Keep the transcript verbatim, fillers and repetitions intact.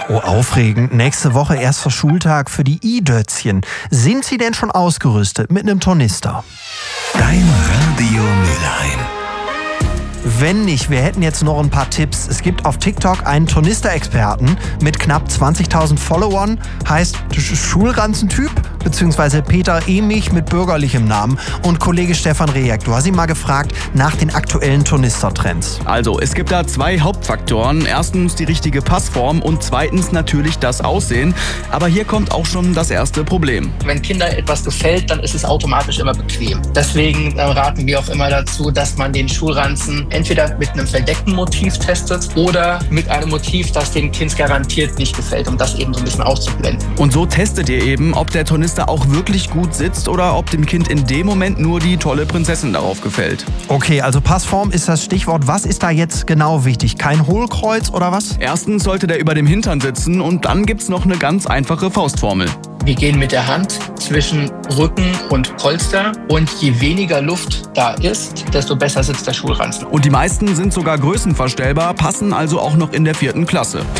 Oh, aufregend. Nächste Woche erster Schultag für die I-Dötzchen. Sind Sie denn schon ausgerüstet mit einem Tornister? Dein Radio Mülheim. Wenn nicht, wir hätten jetzt noch ein paar Tipps. Es gibt auf TikTok einen Tornister-Experten mit knapp zwanzigtausend Followern. Heißt Schulranzentyp, beziehungsweise Peter Emich mit bürgerlichem Namen. Und Kollege Stefan Rejek, du hast ihn mal gefragt nach den aktuellen Tornister-Trends. Also, es gibt da zwei Hauptfaktoren. Erstens die richtige Passform und zweitens natürlich das Aussehen. Aber hier kommt auch schon das erste Problem. Wenn Kindern etwas gefällt, dann ist es automatisch immer bequem. Deswegen äh, raten wir auch immer dazu, dass man den Schulranzen entweder mit einem verdeckten Motiv testet oder mit einem Motiv, das dem Kind garantiert nicht gefällt, um das eben so ein bisschen auszublenden. Und so testet ihr eben, ob der Tornister auch wirklich gut sitzt oder ob dem Kind in dem Moment nur die tolle Prinzessin darauf gefällt. Okay, also Passform ist das Stichwort. Was ist da jetzt genau wichtig? Kein Hohlkreuz oder was? Erstens sollte der über dem Hintern sitzen und dann gibt's noch eine ganz einfache Faustformel. Wir gehen mit der Hand zwischen Rücken und Polster und je weniger Luft da ist, desto besser sitzt der Schulranzen. Und die meisten sind sogar größenverstellbar, passen also auch noch in der vierten Klasse.